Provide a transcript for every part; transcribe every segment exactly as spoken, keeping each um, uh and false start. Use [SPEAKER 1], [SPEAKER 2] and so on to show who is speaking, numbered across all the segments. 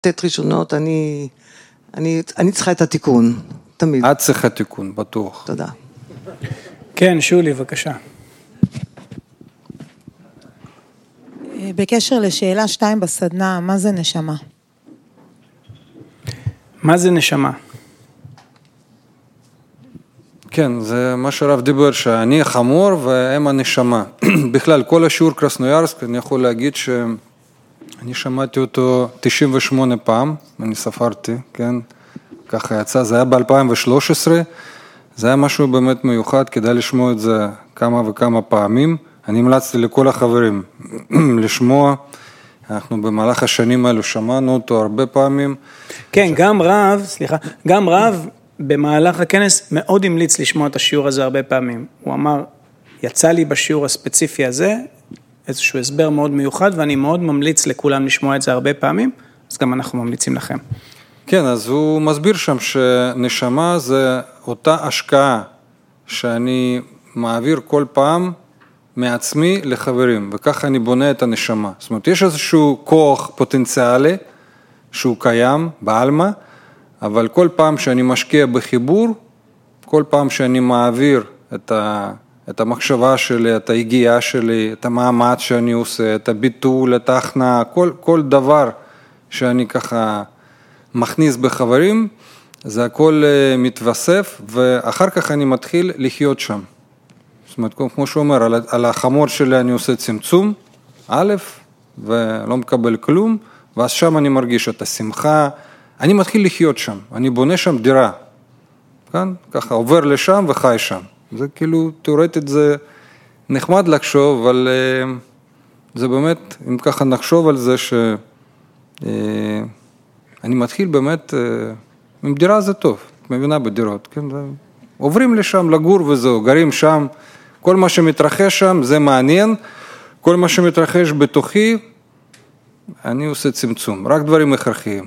[SPEAKER 1] תת ראשונות, אני, אני, אני צריכה את התיקון, תמיד.
[SPEAKER 2] את צריכה תיקון, בטוח.
[SPEAKER 1] תודה.
[SPEAKER 3] כן, שולי, בבקשה.
[SPEAKER 4] בקשר לשאלה שתיים בסדנה, מה זה נשמה?
[SPEAKER 3] מה זה נשמה?
[SPEAKER 2] כן, זה מה שהרב דיבר, שאני החמור והם הנשמה. בכלל, כל השיעור קרסנויארסק, אני יכול להגיד שאני שמעתי אותו תשעים ושמונה פעם, אני ספרתי, כן, ככה יצא, זה היה ב-אלפיים ושלוש עשרה, זה היה משהו באמת מיוחד, כדאי לשמוע את זה כמה וכמה פעמים, אני המלצתי לכל החברים לשמוע, אנחנו במהלך השנים האלו שמענו אותו הרבה פעמים.
[SPEAKER 3] כן, ש... גם רב, סליחה, גם רב במהלך הכנס מאוד המליץ לשמוע את השיעור הזה הרבה פעמים. הוא אמר, יצא לי בשיעור הספציפי הזה איזשהו הסבר מאוד מיוחד, ואני מאוד ממליץ לכולם לשמוע את זה הרבה פעמים, אז גם אנחנו ממליצים לכם.
[SPEAKER 2] כן, אז הוא מסביר שם שנשמה זה אותה השקעה שאני מעביר כל פעם מעצמי לחברים, וככה אני בונה את הנשמה. זאת אומרת, יש איזשהו כוח פוטנציאלי שהוא קיים בעלמא, אבל כל פעם שאני משקיע בחיבור, כל פעם שאני מעביר את, ה, את המחשבה שלי, את ההגיעה שלי, את המאמץ שאני עושה, את הביטול, את ההכנעה, כל, כל דבר שאני ככה מכניס בחברים, זה הכל מתווסף, ואחר כך אני מתחיל לחיות שם. זאת אומרת, כמו שהוא אומר, על, על החמור שלי אני עושה צמצום, א', ולא מקבל כלום, ואז שם אני מרגיש את השמחה, אני מתחיל לחיות שם, אני בונה שם דירה, כן? ככה עובר לשם וחי שם. זה כאילו, תיאורטית זה נחמד לחשוב, אבל זה באמת, אם ככה נחשוב על זה, שאני מתחיל באמת, עם דירה זה טוב, את מבינה בדירות, כן? עוברים לשם לגור וזהו, גרים שם, כל מה שמתרחש שם זה מעניין, כל מה שמתרחש בתוכי, אני עושה צמצום, רק דברים הכרחיים.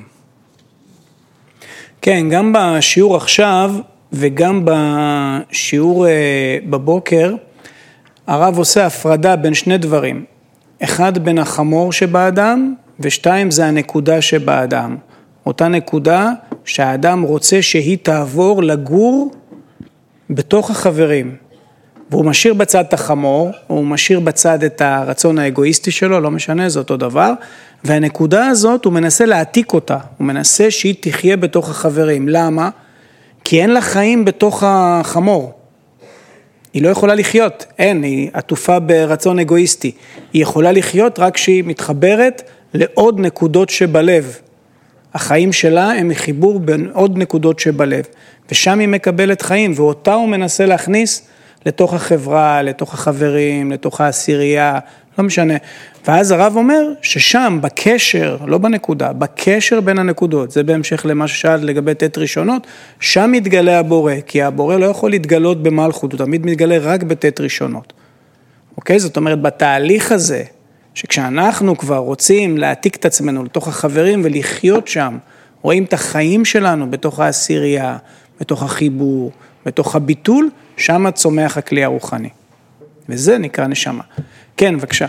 [SPEAKER 3] כן, גם בשיעור עכשיו וגם בשיעור בבוקר, הרב עושה הפרדה בין שני דברים. אחד בין החמור שבאדם, ושתיים זה הנקודה שבאדם. אותה נקודה שהאדם רוצה שהיא תעבור לגור בתוך החברים. והוא משאיר בצד את החמור, הוא משאיר בצד את הרצון האגואיסטי שלו, לא משנה, זה אותו דבר. והנקודה הזאת הוא מנסה להעתיק אותה, הוא מנסה שהיא תחיה בתוך החברים. למה? כי אין לה חיים בתוך החמור. היא לא יכולה לחיות, אין, היא עטופה ברצון אגואיסטי. היא יכולה לחיות רק שהיא מתחברת לעוד נקודות שבלב. החיים שלה הם מחיבור בין עוד נקודות שבלב. ושם היא מקבלת חיים, ואותה הוא מנסה להכניס לתוך החברה, לתוך החברים, לתוך העשירייה, לא משנה. ואז הרב אומר ששם, בקשר, לא בנקודה, בקשר בין הנקודות, זה בהמשך למה ששאל לגבי תת ראשונות, שם מתגלה הבורא, כי הבורא לא יכול להתגלות במלכות, הוא תמיד מתגלה רק בתת ראשונות. אוקיי? זאת אומרת, בתהליך הזה, שכשאנחנו כבר רוצים להעתיק את עצמנו לתוך החברים ולחיות שם, רואים את החיים שלנו בתוך העשירייה, בתוך החיבור, בתוך הביטול, שם צומח הכלי הרוחני. וזה נקרא נשמה. כן, בבקשה.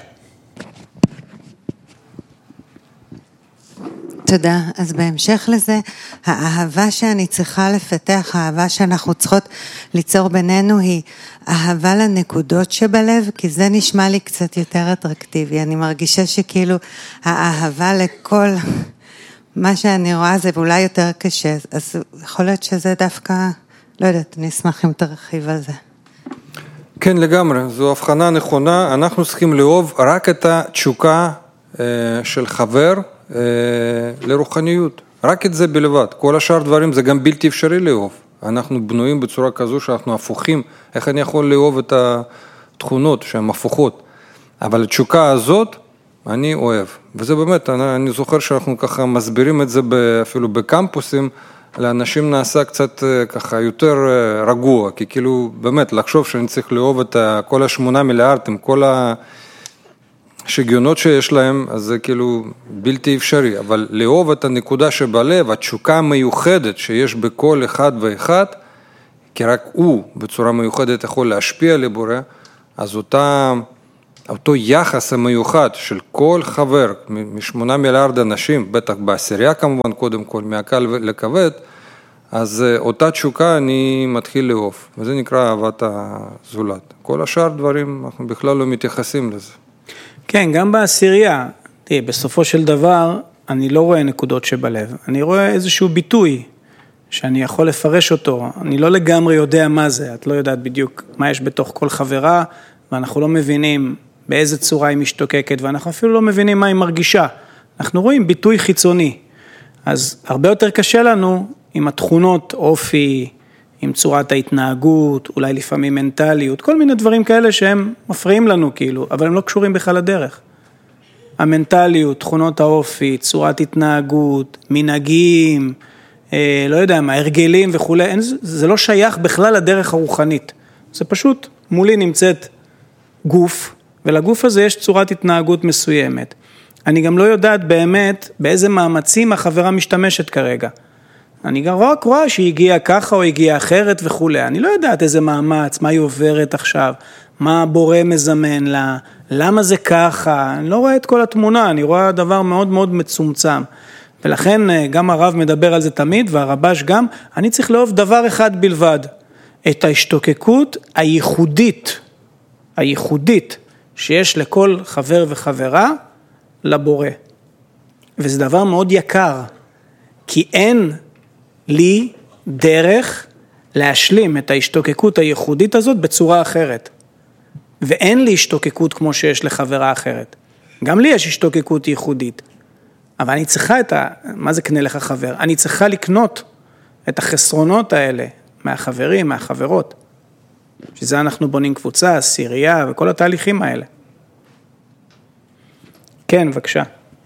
[SPEAKER 5] תודה. אז בהמשך לזה, האהבה שאני צריכה לפתח, האהבה שאנחנו צריכות ליצור בינינו היא אהבה לנקודות שבלב, כי זה נשמע לי קצת יותר אטרקטיבי. אני מרגישה שכאילו האהבה לכל מה שאני רואה זה אולי יותר קשה, אז יכול להיות שזה דווקא, לא יודעת, אני אשמח אם תרחיב על זה.
[SPEAKER 2] כן, לגמרי, זו הבחנה נכונה, אנחנו צריכים לאהוב רק את התשוקה של חבר לרוחניות, רק את זה בלבד, כל השאר דברים זה גם בלתי אפשרי לאהוב, אנחנו בנויים בצורה כזו שאנחנו הפוכים, איך אני יכול לאהוב את התכונות שהן הפוכות, אבל התשוקה הזאת אני אוהב, וזה באמת, אני, אני זוכר שאנחנו ככה מסבירים את זה אפילו בקמפוסים, לאנשים נעשה קצת ככה יותר רגוע, כי כאילו באמת לחשוב שאני צריך לאהוב את כל השמונה מיליארד, עם כל השגיונות שיש להם, אז זה כאילו בלתי אפשרי, אבל לאהוב את הנקודה שבלב, התשוקה המיוחדת שיש בכל אחד ואחד, כי רק הוא בצורה מיוחדת יכול להשפיע לבורא, אז אותה אותו יחס המיוחד של כל חבר, משמונה מיליארד אנשים, בטח בעשירייה כמובן קודם כל, מהקל לכבד, אז אותה תשוקה אני מתחיל לאהוב, וזה נקרא אהבת הזולת. כל השאר דברים, אנחנו בכלל לא מתייחסים לזה.
[SPEAKER 3] כן, גם בעשירייה, תראי, בסופו של דבר, אני לא רואה נקודות שבלב, אני רואה איזשהו ביטוי, שאני יכול לפרש אותו, אני לא לגמרי יודע מה זה, את לא יודעת בדיוק מה יש בתוך כל חברה, ואנחנו לא מבינים באיזה צורה היא משתוקקת, ואנחנו אפילו לא מבינים מה היא מרגישה, אנחנו רואים ביטוי חיצוני, אז הרבה יותר קשה לנו עם התכונות, אופי, עם צורת ההתנהגות, אולי לפעמים מנטליות, כל מיני דברים כאלה שהם מפריעים לנו כאילו, אבל הם לא קשורים בכלל לדרך. המנטליות, תכונות האופי, צורת התנהגות, מנהגים, אה, לא יודע מה, הרגלים וכו', אין, זה לא שייך בכלל לדרך הרוחנית. זה פשוט, מולי נמצאת גוף, ולגוף הזה יש צורת התנהגות מסוימת. אני גם לא יודעת באמת באיזה מאמצים החברה משתמשת כרגע. אני גם רק רואה שהיא הגיעה ככה או הגיעה אחרת וכו'. אני לא יודעת איזה מאמץ, מה היא עוברת עכשיו, מה הבורא מזמן לה, למה זה ככה, אני לא רואה את כל התמונה, אני רואה דבר מאוד מאוד מצומצם. ולכן גם הרב מדבר על זה תמיד, והרבש גם, אני צריך לאהוב דבר אחד בלבד, את ההשתוקקות הייחודית, הייחודית, שיש לכל חבר וחברה לבורא. וזה דבר מאוד יקר, כי אין לי דרך להשלים את ההשתוקקות הייחודית הזאת בצורה אחרת. ואין לי השתוקקות כמו שיש לחברה אחרת. גם לי יש השתוקקות ייחודית. אבל אני צריכה את ה... מה זה קנה לך חבר? אני צריכה לקנות את החסרונות האלה מהחברים, מהחברות. שזה אנחנו בונים קבוצה, עשירייה וכל התהליכים האלה. כן, בבקשה.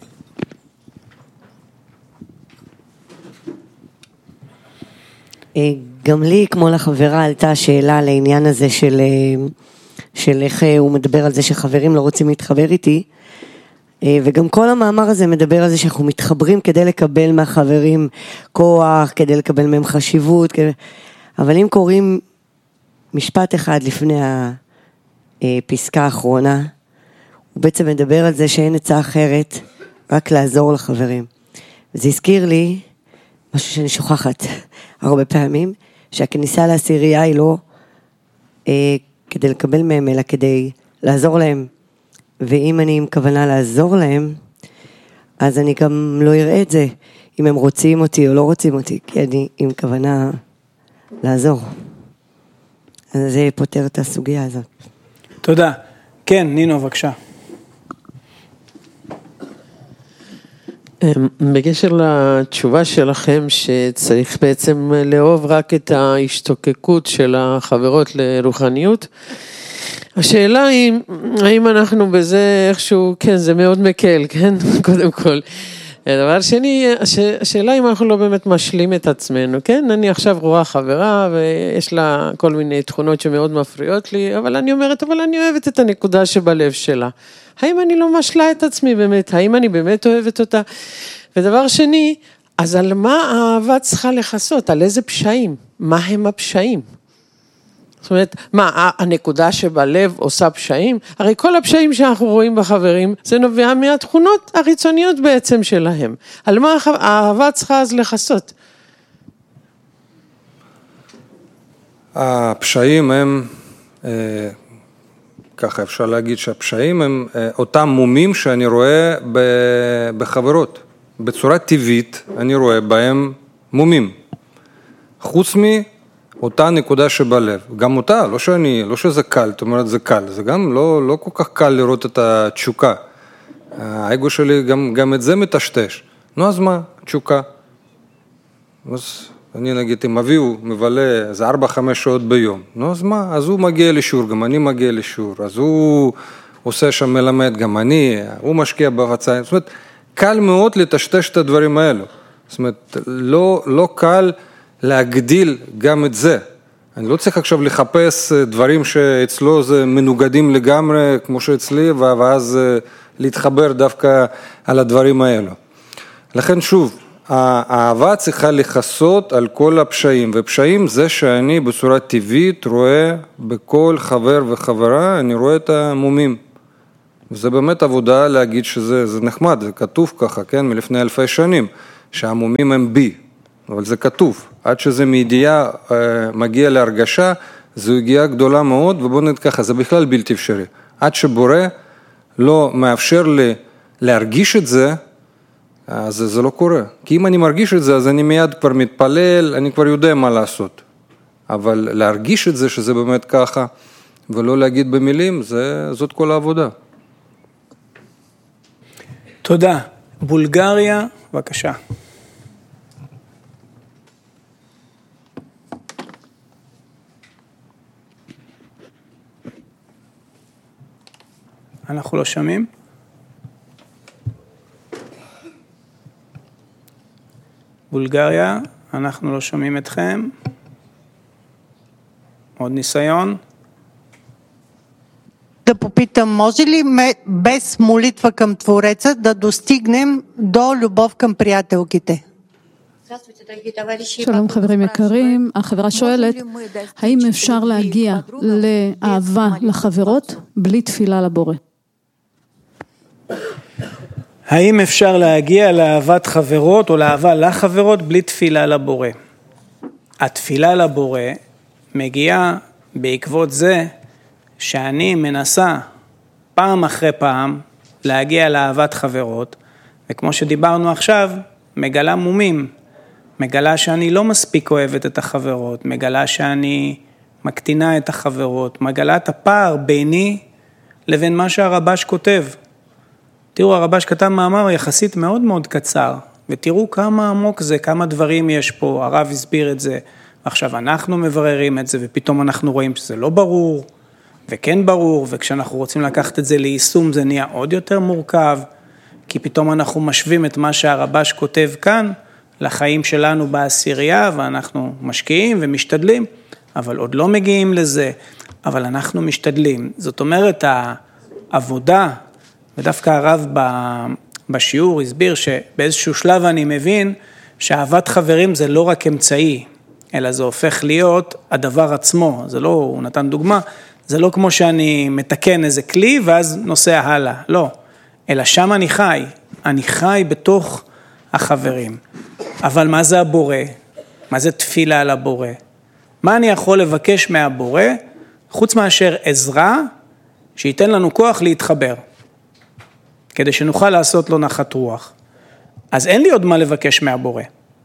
[SPEAKER 6] גם לי, כמו לחברה, עלתה שאלה לעניין הזה של, של איך הוא מדבר על זה שחברים לא רוצים להתחבר איתי, וגם כל המאמר הזה מדבר על זה שאנחנו מתחברים כדי לקבל מהחברים כוח, כדי לקבל מהם חשיבות, אבל אם קוראים משפט אחד לפני הפסקה האחרונה, הוא בעצם מדבר על זה שאין עצה אחרת, רק לעזור לחברים. וזה הזכיר לי משהו שאני שוכחת הרבה פעמים, שהכניסה לעשירייה היא לא אה, כדי לקבל מהם, אלא כדי לעזור להם. ואם אני עם כוונה לעזור להם, אז אני גם לא אראה את זה, אם הם רוצים אותי או לא רוצים אותי, כי אני עם כוונה לעזור. אז זה פותר את הסוגיה הזאת.
[SPEAKER 3] תודה. כן, נינו, בבקשה.
[SPEAKER 7] בקשר לתשובה שלכם שצריך בעצם לאהוב רק את ההשתוקקות של החברות לרוחניות, השאלה היא, האם אנחנו בזה איכשהו, כן, זה מאוד מקל, כן, קודם כל. דבר שני, השאלה אם אנחנו לא באמת משלים את עצמנו, כן, אני עכשיו רואה חברה ויש לה כל מיני תכונות שמאוד מפריעות לי, אבל אני אומרת, אבל אני אוהבת את הנקודה שבלב שלה. האם אני לא משלה את עצמי באמת? האם אני באמת אוהבת אותה? ודבר שני, אז על מה האהבה צריכה לחסות? על איזה פשעים? מה הם הפשעים? זאת אומרת, מה, הנקודה שבלב עושה פשעים? הרי כל הפשעים שאנחנו רואים בחברים, זה נובע מהתכונות החיצוניות בעצם שלהם. על מה האהבה צריכה אז לחסות?
[SPEAKER 2] הפשעים הם, ככה אפשר להגיד שהפשעים הם אותם מומים שאני רואה בחברות. בצורה טבעית אני רואה בהם מומים. חוץ מ... אותה נקודה שבלב, גם אותה, לא שאני, לא שזה קל, זאת אומרת זה קל, זה גם לא, לא כל כך קל לראות את התשוקה. האגו שלי גם, גם את זה מטשטש. נו אז מה, תשוקה. אז אני נגיד, אם אבי הוא מבלה איזה ארבע, חמש שעות ביום, נו אז מה, אז הוא מגיע לשיעור, גם אני מגיע לשיעור, אז הוא עושה שם מלמד, גם אני, הוא משקיע בהרצאה, זאת אומרת, קל מאוד לטשטש את הדברים האלו. זאת אומרת, לא, לא קל להגדיל גם את זה. אני לא צריך עכשיו לחפש דברים שאצלו זה מנוגדים לגמרי, כמו שאצלי, ואז להתחבר דווקא על הדברים האלו. לכן שוב, האהבה צריכה לחסות על כל הפשעים, ופשעים זה שאני בצורה טבעית רואה בכל חבר וחברה, אני רואה את המומים. וזה באמת עבודה להגיד שזה זה נחמד, זה כתוב ככה, כן, מלפני אלפי שנים, שהמומים הם בי, אבל זה כתוב. עד שזה מידיעה אה, מגיע להרגשה, זו הגיעה גדולה מאוד, ובואו נגיד ככה, זה בכלל בלתי אפשרי. עד שבורא לא מאפשר לי להרגיש את זה, אז זה לא קורה. כי אם אני מרגיש את זה, אז אני מיד כבר מתפלל, אני כבר יודע מה לעשות. אבל להרגיש את זה שזה באמת ככה, ולא להגיד במילים, זה, זאת כל העבודה.
[SPEAKER 3] תודה. בולגריה, בבקשה. אנחנו לא שומעים? בולגריה, אנחנו לא שומעים אתכם. עוד ניסיון.
[SPEAKER 8] Да попитам, може ли без молитва към Твореца да достигнем до любов към приятелките?
[SPEAKER 9] שלום חברים יקרים, החברה שואלת, האם אפשר להגיע לאהבה לחברות בלי תפילה לבורא?
[SPEAKER 3] האם אפשר להגיע לאהבת חברות או לאהבה לחברות בלי תפילה לבורא? התפילה לבורא מגיעה בעקבות זה שאני מנסה פעם אחרי פעם להגיע לאהבת חברות, וכמו שדיברנו עכשיו, מגלה מומים, מגלה שאני לא מספיק אוהבת את החברות, מגלה שאני מקטינה את החברות, מגלה את הפער ביני לבין מה שהרבש כותב. תראו, הרבש כתב מאמר יחסית מאוד מאוד קצר, ותראו כמה עמוק זה, כמה דברים יש פה, הרב הסביר את זה, ועכשיו אנחנו מבררים את זה, ופתאום אנחנו רואים שזה לא ברור, וכן ברור, וכשאנחנו רוצים לקחת את זה ליישום, זה נהיה עוד יותר מורכב, כי פתאום אנחנו משווים את מה שהרבש כותב כאן, לחיים שלנו בעשירייה, ואנחנו משקיעים ומשתדלים, אבל עוד לא מגיעים לזה, אבל אנחנו משתדלים. זאת אומרת, העבודה, ודווקא הרב בשיעור הסביר שבאיזשהו שלב אני מבין שאהבת חברים זה לא רק אמצעי, אלא זה הופך להיות הדבר עצמו. זה לא, הוא נתן דוגמה, זה לא כמו שאני מתקן איזה כלי ואז נוסע הלאה, לא. אלא שם אני חי, אני חי בתוך החברים. אבל מה זה הבורא? מה זה תפילה על הבורא? מה אני יכול לבקש מהבורא, חוץ מאשר עזרה, שייתן לנו כוח להתחבר, כדי שנוכל לעשות לו נחת רוח. אז אין לי עוד מה לבקש מהבורא.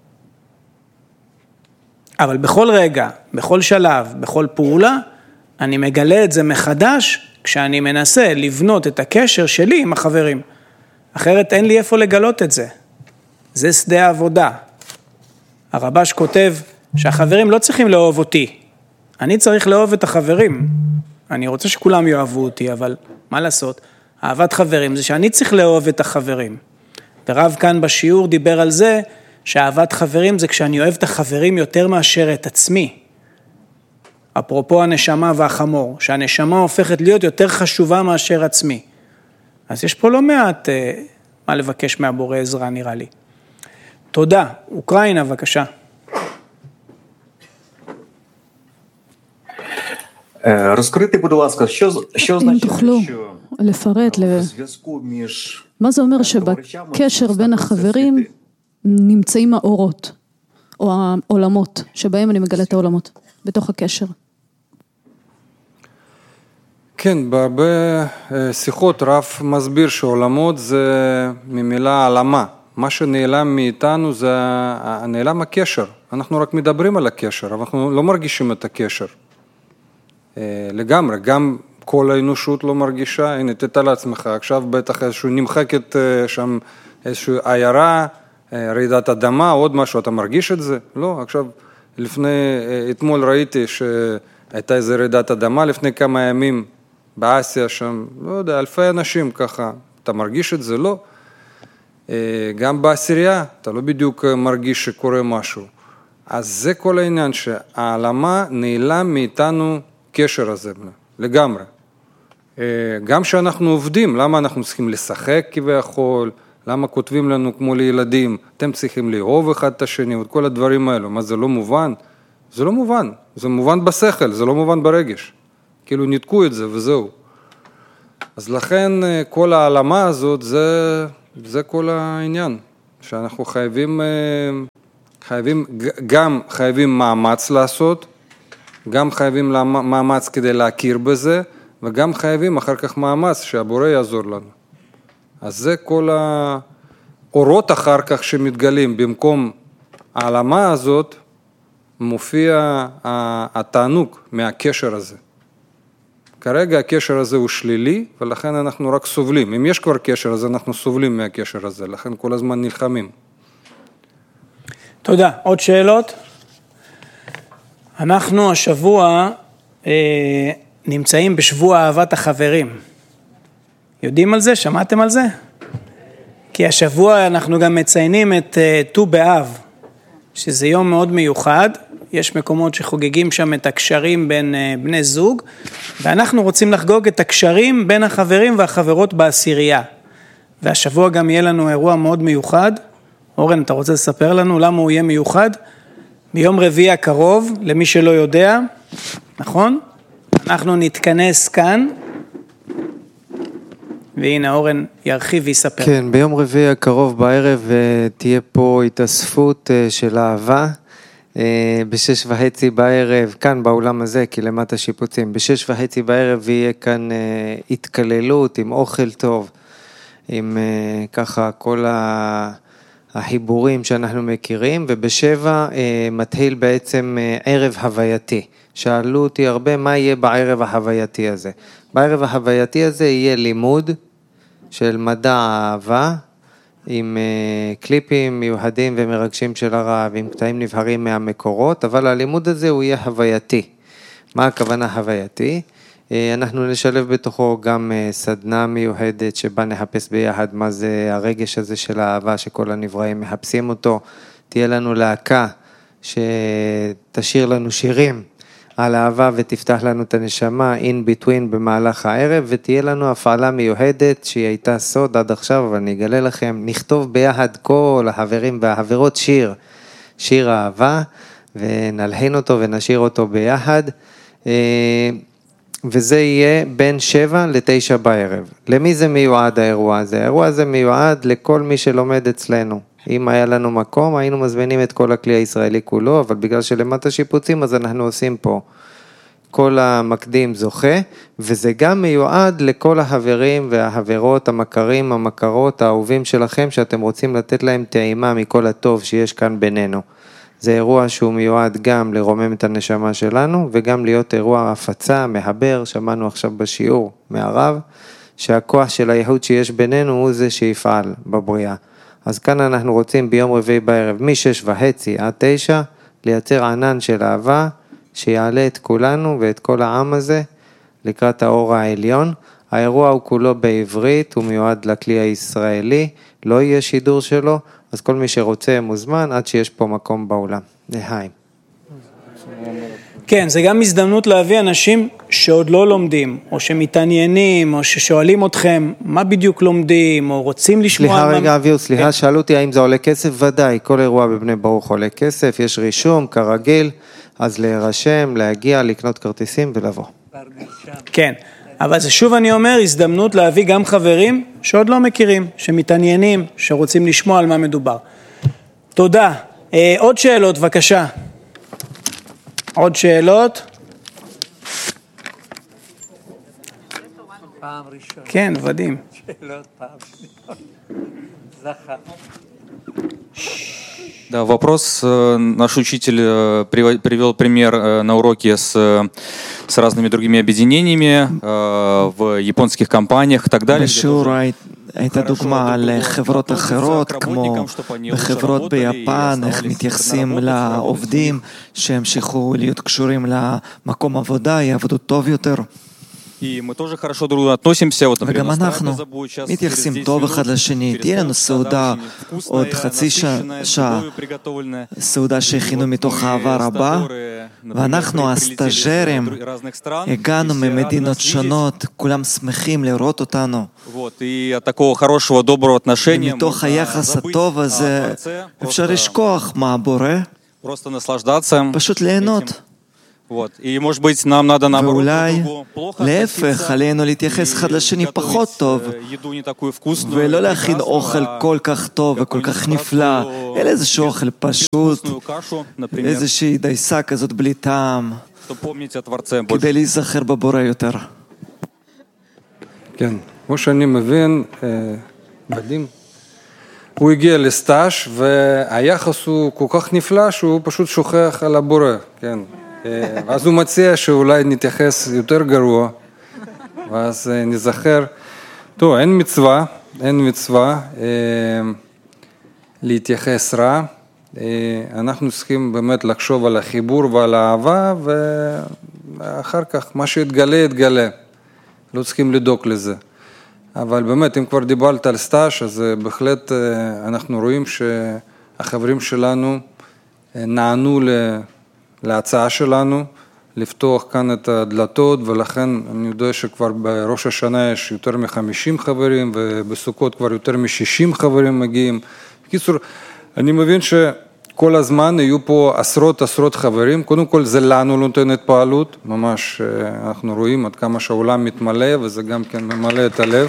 [SPEAKER 3] אבל בכל רגע, בכל שלב, בכל פעולה, אני מגלה את זה מחדש, כשאני מנסה לבנות את הקשר שלי עם החברים. אחרת אין לי איפה לגלות את זה. זה שדה העבודה. הרבש כותב שהחברים לא צריכים לאהוב אותי. אני צריך לאהוב את החברים. אני רוצה שכולם יאהבו אותי, אבל מה לעשות? אהבת חברים זה שאני צריך לאהוב את החברים. ורב כאן בשיעור דיבר על זה, שאהבת חברים זה כשאני אוהב את החברים יותר מאשר את עצמי. אפרופו הנשמה והחמור, שהנשמה הופכת להיות יותר חשובה מאשר עצמי. אז יש פה לא מעט אה, מה לבקש מהבורא עזרה נראה לי. תודה. אוקראינה, בבקשה.
[SPEAKER 10] Розкрити, будь ласка, що, що означає,
[SPEAKER 9] що לפרט מה זה אומר שבקשר בין החברים נמצאים האורות, או העולמות, שבהם אני מגלה את העולמות, בתוך הקשר.
[SPEAKER 2] כן, בהרבה שיחות רב מסביר שעולמות זה ממילה עלמה. מה שנעלם מאיתנו זה נעלם הקשר. אנחנו רק מדברים על הקשר, אבל אנחנו לא מרגישים את הקשר. לגמרי, גם כל האנושות לא מרגישה, הנה תתא לעצמך, עכשיו בטח איזשהו נמחקת שם איזושהי עיירה, רעידת אדמה, עוד משהו, אתה מרגיש את זה? לא, עכשיו, לפני, אתמול ראיתי שהייתה איזו רעידת אדמה, לפני כמה ימים באסיה שם, לא יודע, אלפי אנשים ככה, אתה מרגיש את זה? לא. גם בעשירייה, אתה לא בדיוק מרגיש שקורה משהו. אז זה כל העניין, שהעלמה נעלם מאיתנו קשר הזה, לגמרי. גם שאנחנו עובדים, למה אנחנו צריכים לשחק כביכול, למה כותבים לנו כמו לילדים, אתם צריכים לאהוב אחד את השני, ואת כל הדברים האלו, מה זה לא מובן? זה לא מובן, זה מובן בשכל, זה לא מובן ברגש. כאילו ניתקו את זה וזהו. אז לכן כל העלמה הזאת זה, זה כל העניין, שאנחנו חייבים, חייבים, גם חייבים מאמץ לעשות, גם חייבים מאמץ כדי להכיר בזה, וגם חייבים אחר כך מאמץ שהבורא יעזור לנו. אז זה כל האורות אחר כך שמתגלים, במקום העלמה הזאת, מופיע התענוג מהקשר הזה. כרגע הקשר הזה הוא שלילי, ולכן אנחנו רק סובלים. אם יש כבר קשר, אז אנחנו סובלים מהקשר הזה, לכן כל הזמן נלחמים.
[SPEAKER 3] תודה. עוד שאלות? אנחנו השבוע אה, נמצאים בשבוע אהבת החברים. יודעים על זה? שמעתם על זה? כי השבוע אנחנו גם מציינים את ט"ו באב, שזה יום מאוד מיוחד. יש מקומות שחוגגים שם את הקשרים בין בני זוג, ואנחנו רוצים לחגוג את הקשרים בין החברים והחברות בעשירייה. והשבוע גם יהיה לנו אירוע מאוד מיוחד. אורן, אתה רוצה לספר לנו למה הוא יהיה מיוחד? ביום רביעי הקרוב, למי שלא יודע, נכון? אנחנו נתכנס כאן, והנה אורן ירחיב ויספר.
[SPEAKER 11] כן, ביום רביעי הקרוב בערב תהיה פה התאספות של אהבה, בשש וחצי בערב, כאן באולם הזה, כי למטה שיפוצים, בשש וחצי בערב יהיה כאן התקללות עם אוכל טוב, עם ככה כל החיבורים שאנחנו מכירים, ובשבע מתחיל בעצם ערב הווייתי. שאלו אותי הרבה מה יהיה בערב החווייתי הזה. בערב החווייתי הזה יהיה לימוד של מדע האהבה, עם קליפים מיוחדים ומרגשים של הרב, עם קטעים נבחרים מהמקורות, אבל הלימוד הזה הוא יהיה חווייתי. מה הכוונה חווייתי? אנחנו נשלב בתוכו גם סדנה מיוחדת שבה נחפש ביחד מה זה הרגש הזה של האהבה שכל הנבראים מחפשים אותו. תהיה לנו להקה שתשאיר לנו שירים על אהבה ותפתח לנו את הנשמה in between במהלך הערב, ותהיה לנו הפעלה מיוחדת שהיא הייתה סוד עד עכשיו, אבל אני אגלה לכם, נכתוב ביחד כל החברים והחברות שיר, שיר אהבה, ונלחין אותו ונשאיר אותו ביחד, וזה יהיה בין שבע לתשע בערב. למי זה מיועד האירוע הזה? האירוע הזה מיועד לכל מי שלומד אצלנו. אם היה לנו מקום, היינו מזמינים את כל הכלי הישראלי כולו, אבל בגלל שלמטה שיפוצים, אז אנחנו עושים פה כל המקדים זוכה, וזה גם מיועד לכל החברים והחברות, המכרים, המכרות, האהובים שלכם, שאתם רוצים לתת להם טעימה מכל הטוב שיש כאן בינינו. זה אירוע שהוא מיועד גם לרומם את הנשמה שלנו, וגם להיות אירוע הפצה, מחבר, שמענו עכשיו בשיעור מהרב, שהכוח של הייחוד שיש בינינו הוא זה שיפעל בבריאה. אז כאן אנחנו רוצים ביום רביעי בערב, משש וחצי עד תשע, לייצר ענן של אהבה, שיעלה את כולנו ואת כל העם הזה, לקראת האור העליון. האירוע הוא כולו בעברית, הוא מיועד לכלי הישראלי, לא יהיה שידור שלו, אז כל מי שרוצה מוזמן, עד שיש פה מקום בעולם. להיים.
[SPEAKER 3] כן, זה גם הזדמנות להביא אנשים שעוד לא לומדים, או שמתעניינים, או ששואלים אתכם מה בדיוק לומדים, או רוצים לשמוע...
[SPEAKER 11] סליחה רגע אביהו, סליחה, שאלו אותי האם זה עולה כסף? ודאי, כל אירוע בבני ברוך עולה כסף, יש רישום כרגיל, אז להירשם, להגיע, לקנות כרטיסים ולבוא.
[SPEAKER 3] כן, אבל זה שוב אני אומר, הזדמנות להביא גם חברים שעוד לא מכירים, שמתעניינים, שרוצים לשמוע על מה מדובר. תודה. אה, עוד שאלות, בבקשה. עוד שאלות?
[SPEAKER 12] פעם ראשונה.
[SPEAKER 3] כן, ודים.
[SPEAKER 12] שאלות פעם ראשונה. זכה.
[SPEAKER 13] Да, вопрос. Наш учитель привел пример на уроке с, с разными другими объединениями в японских компаниях и так далее.
[SPEAKER 14] הייתה דוגמה על חברות אחרות, כמו בחברות ביפן, איך מתייחסים לעובדים שהמשיכו להיות קשורים למקום עבודה, יעבדו טוב יותר. וגם אנחנו מתייחסים טוב אחד לשני. תהיה לנו סעודה עוד חצי שעה, סעודה שהכינו מתוך אהבה רבה, ואנחנו הסטאז'רים הגענו ממדינות שונות, כולם שמחים לראות אותנו. ומתוך היחס הטוב הזה אפשר לשכוח מה הבורא, פשוט ליהנות ואולי להפך, עלינו להתייחס אחד לשני פחות טוב, ולא להכין אוכל כל כך טוב וכל כך נפלא, אלא איזשהו אוכל פשוט, איזושהי דייסה כזאת בלי טעם, כדי להיזכר בבורא יותר.
[SPEAKER 2] כן, כמו שאני מבין, בדים, הוא הגיע לסטאז' והיחס הוא כל כך נפלא שהוא פשוט שוכח על הבורא, כן. אז הוא מציע שאולי נתייחס יותר גרוע, ואז נזכר. טוב, אין מצווה, אין מצווה להתייחס רע. אנחנו צריכים באמת לחשוב על החיבור ועל האהבה, ואחר כך מה שיתגלה, יתגלה. לא צריכים לדאוג לזה. אבל באמת, אם כבר דיברת על סטאז', אז בהחלט אנחנו רואים שהחברים שלנו נענו להצעה שלנו, לפתוח כאן את הדלתות, ולכן אני יודע שכבר בראש השנה יש יותר מ-חמישים חברים, ובסוכות כבר יותר מ-שישים חברים מגיעים. בקיצור, אני מבין שכל הזמן יהיו פה עשרות עשרות חברים, קודם כל זה לנו נותן התפעלות, ממש אנחנו רואים עד כמה שהעולם מתמלא, וזה גם כן ממלא את הלב.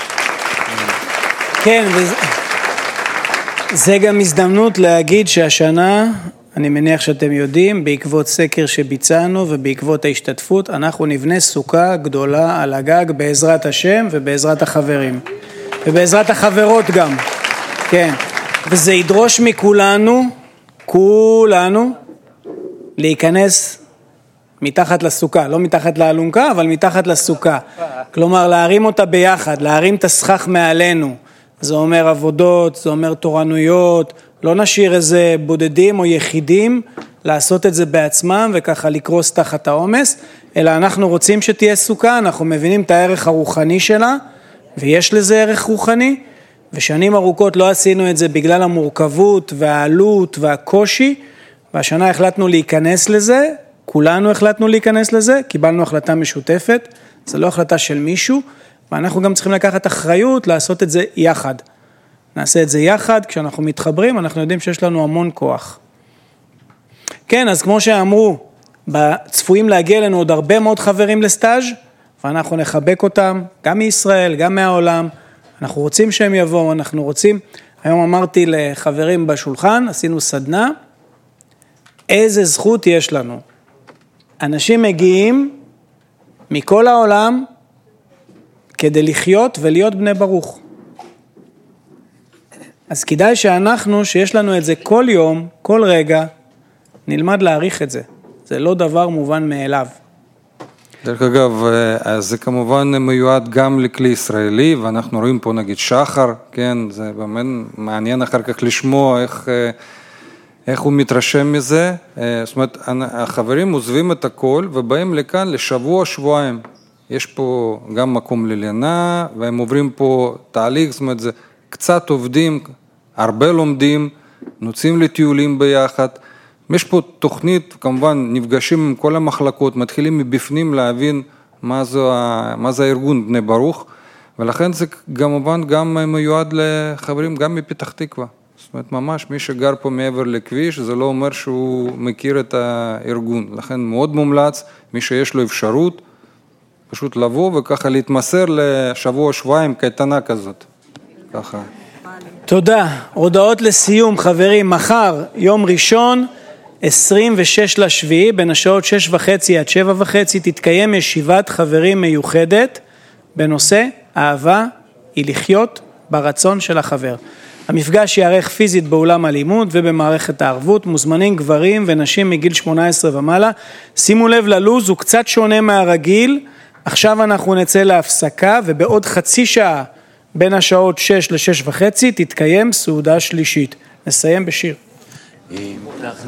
[SPEAKER 3] כן, וזה זה גם הזדמנות להגיד שהשנה, אני מניח שאתם יודעים, בעקבות סקר שביצענו ובעקבות ההשתתפות, אנחנו נבנה סוכה גדולה על הגג בעזרת השם ובעזרת החברים. ובעזרת החברות גם, כן. וזה ידרוש מכולנו, כולנו, להיכנס מתחת לסוכה, לא מתחת לאלונקה, אבל מתחת לסוכה. כלומר, להרים אותה ביחד, להרים את הסכך מעלינו. זה אומר עבודות, זה אומר תורנויות, לא נשאיר איזה בודדים או יחידים, לעשות את זה בעצמם וככה לקרוס תחת העומס, אלא אנחנו רוצים שתהיה סוכה, אנחנו מבינים את הערך הרוחני שלה, ויש לזה ערך רוחני, ושנים ארוכות לא עשינו את זה בגלל המורכבות והעלות והקושי, והשנה החלטנו להיכנס לזה, כולנו החלטנו להיכנס לזה, קיבלנו החלטה משותפת, זה לא החלטה של מישהו, ואנחנו גם צריכים לקחת אחריות לעשות את זה יחד. נעשה את זה יחד, כשאנחנו מתחברים, אנחנו יודעים שיש לנו המון כוח. כן, אז כמו שאמרו, צפויים להגיע אלינו עוד הרבה מאוד חברים לסטאז' ואנחנו נחבק אותם, גם מישראל, גם מהעולם. אנחנו רוצים שהם יבואו, אנחנו רוצים, היום אמרתי לחברים בשולחן, עשינו סדנה, איזה זכות יש לנו. אנשים מגיעים מכל העולם כדי לחיות ולהיות בני ברוך. אז כדאי שאנחנו, שיש לנו את זה כל יום, כל רגע, נלמד להעריך את זה. זה לא דבר מובן מאליו.
[SPEAKER 2] דרך אגב, זה כמובן מיועד גם לכלי ישראלי, ואנחנו רואים פה נגיד שחר, כן, זה באמת מעניין אחר כך לשמוע איך, איך הוא מתרשם מזה. זאת אומרת, החברים עוזבים את הכל ובאים לכאן לשבוע, שבועיים. יש פה גם מקום ללינה, והם עוברים פה תהליך, זאת אומרת, זה קצת עובדים, הרבה לומדים, נוצאים לטיולים ביחד. יש פה תוכנית, כמובן, נפגשים עם כל המחלקות, מתחילים מבפנים להבין מה זה, מה זה הארגון בני ברוך, ולכן זה כמובן גם מיועד לחברים, גם מפתח תקווה. זאת אומרת, ממש מי שגר פה מעבר לכביש, זה לא אומר שהוא מכיר את הארגון. לכן מאוד מומלץ, מי שיש לו אפשרות, פשוט לבוא וככה להתמסר לשבוע, שבועיים, קייטנה כזאת. ככה.
[SPEAKER 3] תודה. הודעות לסיום, חברים. מחר, יום ראשון, עשרים ושש לשביעי, בין השעות שש וחצי עד שבע וחצי, תתקיים ישיבת חברים מיוחדת בנושא אהבה היא לחיות ברצון של החבר. המפגש יערך פיזית באולם הלימוד ובמערכת הערבות, מוזמנים גברים ונשים מגיל שמונה עשרה ומעלה. שימו לב ללוז, הוא קצת שונה מהרגיל, עכשיו אנחנו נצא להפסקה ובעוד חצי שעה בין השעות שש לשש וחצי תתקיים סעודה שלישית. נסיים בשיר.